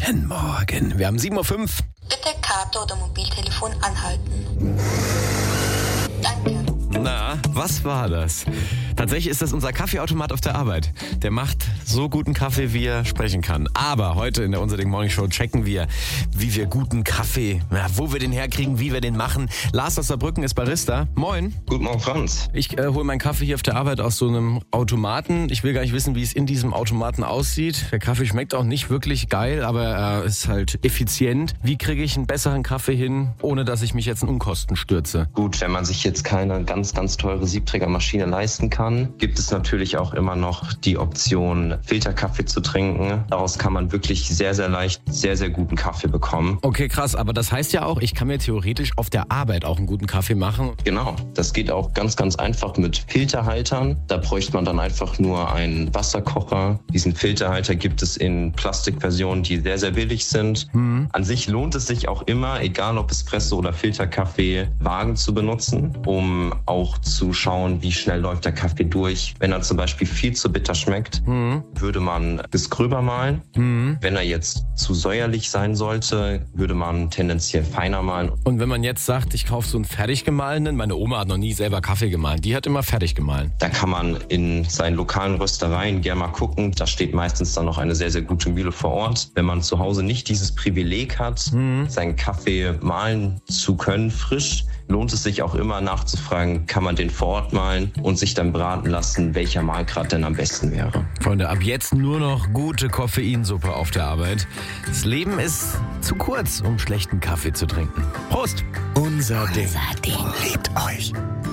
Guten Morgen. Wir haben 7:05 Uhr. Bitte Karte oder Mobiltelefon anhalten. Danke. Na, was war das? Tatsächlich ist das unser Kaffeeautomat auf der Arbeit. Der macht so guten Kaffee, wie er sprechen kann. Aber heute in der Unser Ding Morning Show checken wir, wie wir guten Kaffee, wo wir den herkriegen, wie wir den machen. Lars aus Saarbrücken ist Barista. Moin. Guten Morgen, Franz. Ich hole meinen Kaffee hier auf der Arbeit aus so einem Automaten. Ich will gar nicht wissen, wie es in diesem Automaten aussieht. Der Kaffee schmeckt auch nicht wirklich geil, aber er ist halt effizient. Wie kriege ich einen besseren Kaffee hin, ohne dass ich mich jetzt in Unkosten stürze? Gut, wenn man sich jetzt keine ganz teure Siebträgermaschine leisten kann, gibt es natürlich auch immer noch die Option, Filterkaffee zu trinken. Daraus kann man wirklich sehr leicht sehr guten Kaffee bekommen. Okay, krass. Aber das heißt ja auch, ich kann mir theoretisch auf der Arbeit auch einen guten Kaffee machen. Genau, das geht auch ganz einfach mit Filterhaltern. Da bräuchte man dann einfach nur einen Wasserkocher. Diesen Filterhalter gibt es in Plastikversionen, die sehr billig sind. An sich lohnt es sich auch immer, egal ob Espresso oder Filterkaffee, Wagen zu benutzen, um auch zu schauen, wie schnell läuft der Kaffee durch. Wenn er zum Beispiel viel zu bitter schmeckt, würde man es gröber mahlen. Wenn er jetzt zu säuerlich sein sollte, würde man tendenziell feiner mahlen. Und wenn man jetzt sagt, ich kaufe so einen fertig gemahlenen, meine Oma hat noch nie selber Kaffee gemahlen, die hat immer fertig gemahlen. Da kann man in seinen lokalen Röstereien gerne mal gucken. Da steht meistens dann noch eine sehr gute Mühle vor Ort. Wenn man zu Hause nicht dieses Privileg hat, seinen Kaffee mahlen zu können, frisch, lohnt es sich auch immer nachzufragen, kann man den vor Ort mahlen und sich dann beraten lassen, welcher Mahlgrad denn am besten wäre. Freunde, ab jetzt nur noch gute Koffeinsuppe auf der Arbeit. Das Leben ist zu kurz, um schlechten Kaffee zu trinken. Prost! Unser Ding. Liebt euch.